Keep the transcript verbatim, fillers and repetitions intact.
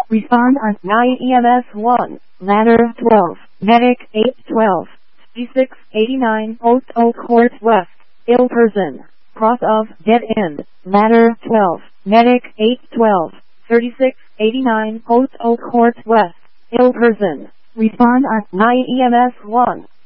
Respond on nine E M S one, ladder twelve, medic eight twelve, C six eighty-nine Oak Oak Court West, ill person, cross of dead end, ladder twelve, medic eight twelve, thirty-six eighty-nine Oak Oak Court West, ill person. Respond on nine E M S one.